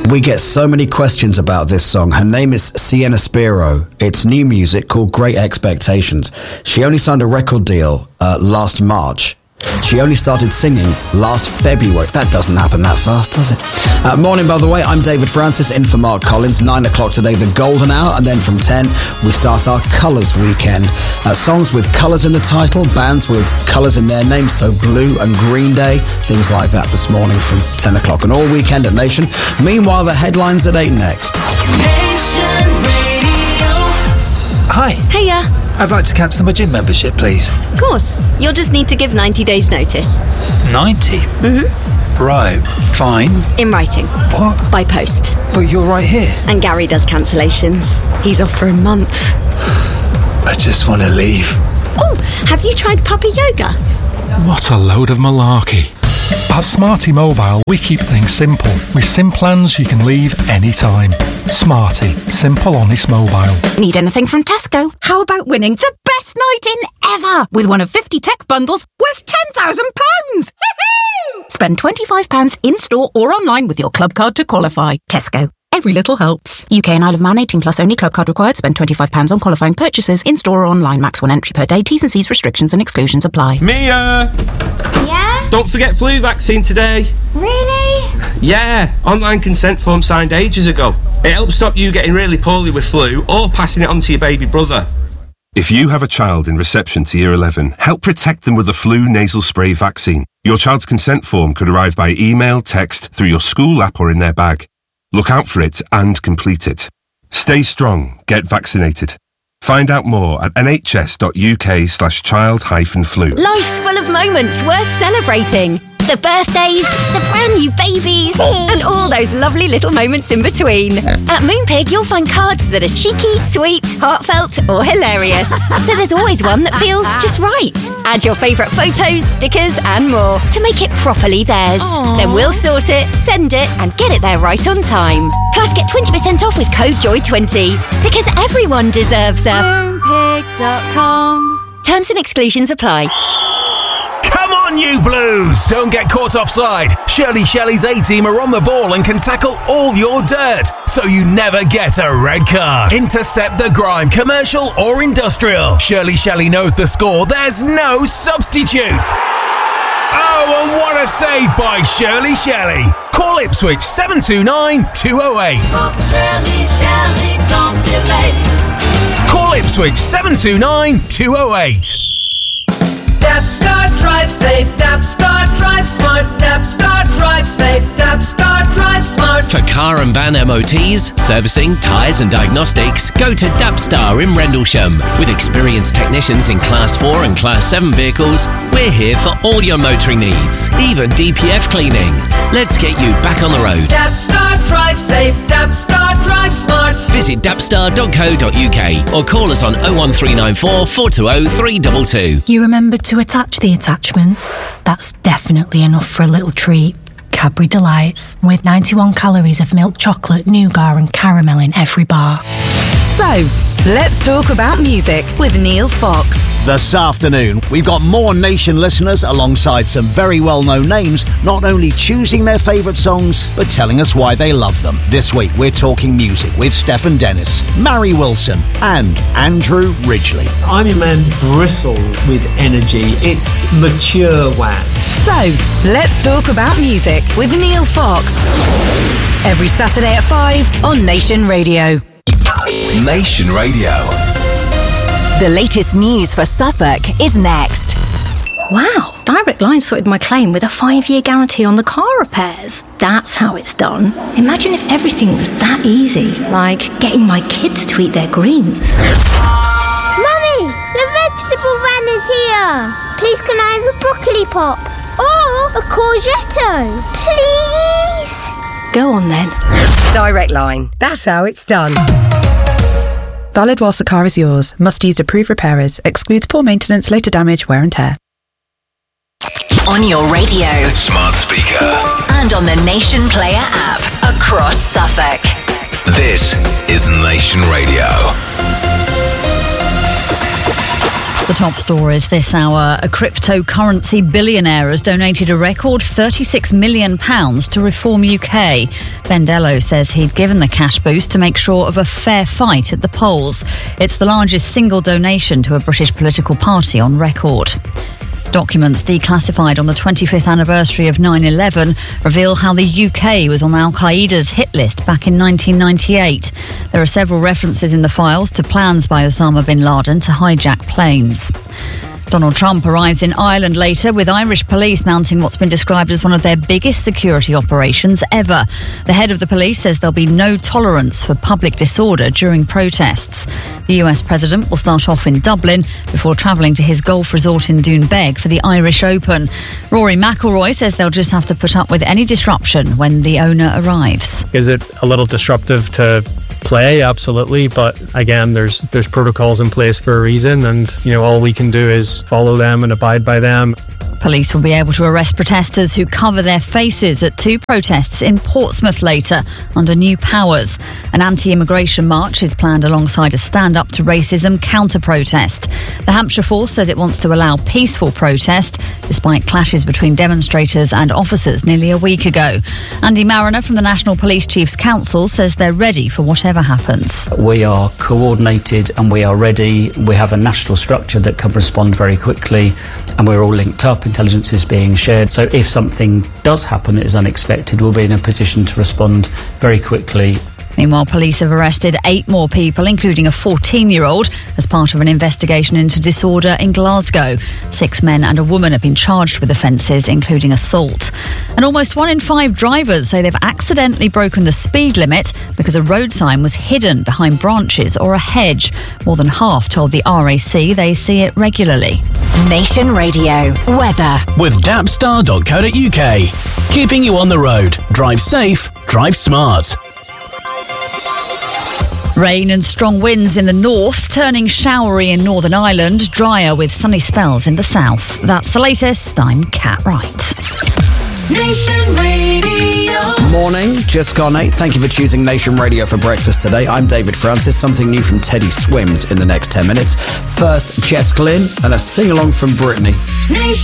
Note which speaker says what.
Speaker 1: We get so many questions about this song. Her name is Sienna Spiro. It's new music called Great Expectations. She only signed a record deal last March. She only started singing last February. That doesn't happen that fast, does it? Morning, by the way. I'm David Francis, in for Mark Collins. 9 o'clock today, the golden hour. And then from 10, we start our Colours weekend. Songs with colours in the title, bands with colours in their names, so Blue and Green Day, things like that this morning from 10 o'clock. And all weekend at Nation. Meanwhile, the headlines at 8 next.
Speaker 2: Nation Radio.
Speaker 3: Hi.
Speaker 4: Hiya.
Speaker 3: I'd like to cancel my gym membership, please.
Speaker 4: Of course. You'll just need to give 90 days notice.
Speaker 3: 90?
Speaker 4: Mm-hmm.
Speaker 3: Right, fine.
Speaker 4: In writing.
Speaker 3: What?
Speaker 4: By post.
Speaker 3: But you're right here.
Speaker 4: And Gary does cancellations. He's off for a month.
Speaker 3: I just want to leave.
Speaker 4: Oh, have you tried puppy yoga?
Speaker 5: What a load of malarkey. At Smarty Mobile, we keep things simple. With SIM plans you can leave anytime. Smarty. Simple, honest mobile.
Speaker 6: Need anything from Tesco? How about winning the best night in ever with one of 50 tech bundles worth £10,000? Woohoo! Spend £25 in-store or online with your club card to qualify. Tesco. Every little helps. UK and Isle of Man 18 plus only. Club card required. Spend £25 on qualifying purchases in-store or online. Max 1 entry per day. T's and C's, restrictions and exclusions apply.
Speaker 7: Mia!
Speaker 8: Yeah?
Speaker 7: Don't forget flu vaccine today.
Speaker 8: Really?
Speaker 7: Yeah, online consent form signed ages ago. It helps stop you getting really poorly with flu or passing it on to your baby brother.
Speaker 9: If you have a child in reception to Year 11, help protect them with the flu nasal spray vaccine. Your child's consent form could arrive by email, text, through your school app or in their bag. Look out for it and complete it. Stay strong. Get vaccinated. Find out more at nhs.uk/child-flu.
Speaker 10: Life's full of moments worth celebrating. The birthdays, the brand new babies, and all those lovely little moments in between. At Moonpig, you'll find cards that are cheeky, sweet, heartfelt, or hilarious. So there's always one that feels just right. Add your favourite photos, stickers, and more to make it properly theirs.
Speaker 4: Aww.
Speaker 10: Then we'll sort it, send it, and get it there right on time. Plus, get 20% off with code JOY20 because everyone deserves a
Speaker 4: Moonpig.com.
Speaker 10: Terms and exclusions apply.
Speaker 11: Come on, you Blues! Don't get caught offside. Shelley's A-team are on the ball and can tackle all your dirt, so you never get a red card. Intercept the grime, commercial or industrial. Shelley knows the score. There's no substitute. Oh, and what a save by Shelley. Call Ipswich 729-208.
Speaker 2: Shelley, don't delay.
Speaker 11: Call Ipswich 729-208.
Speaker 2: Dapstar Drive Safe, Dapstar Drive Smart, Dapstar Drive Safe, Dapstar Drive Smart.
Speaker 12: For car and van MOTs, servicing, tyres and diagnostics, go to Dapstar in Rendlesham. With experienced technicians in Class 4 and Class 7 vehicles, we're here for all your motoring needs, even DPF cleaning. Let's get you back on the road.
Speaker 2: Dapstar Drive Safe, Dapstar Drive Smart.
Speaker 12: Visit dapstar.co.uk or call us on 01394 420 322.
Speaker 13: You remembered to attach the attachment? That's definitely enough for a little treat. Cadbury Delights, with 91 calories of milk chocolate, nougat and caramel in every bar.
Speaker 14: So, let's talk about music with Neil Fox.
Speaker 15: This afternoon, we've got more Nation listeners alongside some very well-known names, not only choosing their favourite songs, but telling us why they love them. This week, we're talking music with Stefan Dennis, Mary Wilson and Andrew Ridgeley.
Speaker 16: I'm a man bristled with energy. It's mature whack.
Speaker 14: So, let's talk about music with Neil Fox. Every Saturday at 5 on Nation Radio.
Speaker 11: Nation Radio.
Speaker 14: The latest news for Suffolk is next.
Speaker 13: Wow, Direct Line sorted my claim with a 5-year guarantee on the car repairs. That's how it's done. Imagine if everything was that easy, like getting my kids to eat their greens.
Speaker 8: Mummy, the vegetable van is here. Please can I have a broccoli pop? Or a courgette? Please?
Speaker 13: Go on then.
Speaker 17: Direct Line. That's how it's done.
Speaker 18: Valid whilst the car is yours. Must use approved repairers. Excludes poor maintenance, later damage, wear and tear.
Speaker 14: On your radio,
Speaker 11: Smart speaker,
Speaker 14: and on the Nation Player app across Suffolk.
Speaker 11: this is Nation Radio.
Speaker 19: The top stories this hour. A cryptocurrency billionaire has donated a record £36 million to Reform UK. Bendello says he'd given the cash boost to make sure of a fair fight at the polls. It's the largest single donation to a British political party on record. Documents declassified on the 25th anniversary of 9/11 reveal how the UK was on Al-Qaeda's hit list back in 1998. There are several references in the files to plans by Osama bin Laden to hijack planes. Donald Trump arrives in Ireland later with Irish police mounting what's been described as one of their biggest security operations ever. The head of the police says there'll be no tolerance for public disorder during protests. The US president will start off in Dublin before travelling to his golf resort in Doonbeg for the Irish Open. Rory McIlroy says they'll just have to put up with any disruption when the owner arrives.
Speaker 20: Is it a little disruptive to play? Absolutely, but again, there's protocols in place for a reason, and all we can do is follow them and abide by them.
Speaker 19: Police will be able to arrest protesters who cover their faces at 2 protests in Portsmouth later under new powers. An anti-immigration march is planned alongside a stand-up to racism counter-protest. The Hampshire Force says it wants to allow peaceful protest despite clashes between demonstrators and officers nearly a week ago. Andy Mariner from the National Police Chiefs Council says they're ready for whatever happens.
Speaker 21: We are coordinated and we are ready. We have a national structure that can respond very quickly, and we're all linked up. Intelligence is being shared. So if something does happen that is unexpected, we'll be in a position to respond very quickly.
Speaker 19: Meanwhile, police have arrested 8 more people, including a 14-year-old, as part of an investigation into disorder in Glasgow. 6 men and a woman have been charged with offences, including assault. And almost 1 in 5 drivers say they've accidentally broken the speed limit because a road sign was hidden behind branches or a hedge. More than half told the RAC they see it regularly.
Speaker 14: Nation Radio weather
Speaker 11: with Dapstar.co.uk. Keeping you on the road. Drive safe, drive smart.
Speaker 19: Rain and strong winds in the north, turning showery in Northern Ireland, drier with sunny spells in the south. That's the latest. I'm Kat Wright.
Speaker 2: Nation Radio.
Speaker 1: Morning, just gone 8. Thank you for choosing Nation Radio for breakfast today. I'm David Francis. Something new from Teddy Swims in the next 10 minutes. First, Jess Glynn and a sing-along from Britney.
Speaker 2: Nation